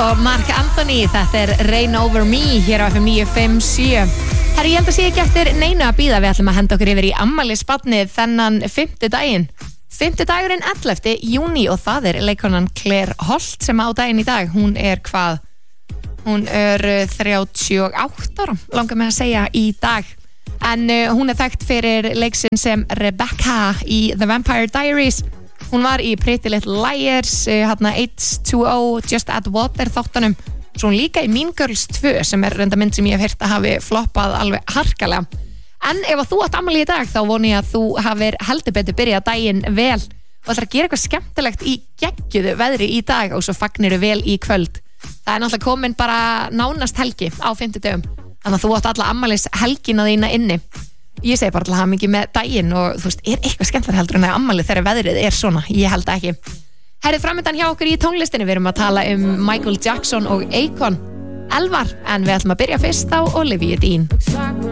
og Mark Anthony, þetta Rain Over Me hér á FM 957. Herri, ég held að sé ekki eftir neinu að bíða, við ætlum að henda okkur yfir í afmælisbarnið þennan 5. daginn. 5. dagurinn 11. júní og það leikonan Claire Holt sem á daginn í dag. Hún hvað? Hún 38 ára, langar mig að segja í dag. En hún þekkt fyrir leiksin sem Rebecca í The Vampire Diaries. Hún var í Pretty Little Liars, H2O, Just Add Water þáttunum. Svo hún líka í Mean Girls 2 sem reynda mynd sem ég hef heyrt að hafi floppað alveg harkalega. En ef að þú átt afmæli í dag þá voni ég að þú hafir heldur betur byrjað daginn vel og ætlar að gera eitthvað skemmtilegt í geggjuðu veðri í dag og svo fagniru vel í kvöld. Það náttúrulega komin bara nánast helgi á 50 dögum. Þannig að þú átt alla afmælis helgina þína inni. Ég segi bara alltaf mikið með daginn og þú veist, eitthvað skemmtilega heldur en að afmæli þegar veðrið svona? Ég held ekki. Herrið framöndan hjá okkur í tónlistinni, við erum að tala Michael Jackson og Akon. Elvar, en við ætlum að byrja fyrst á Olivia Dean.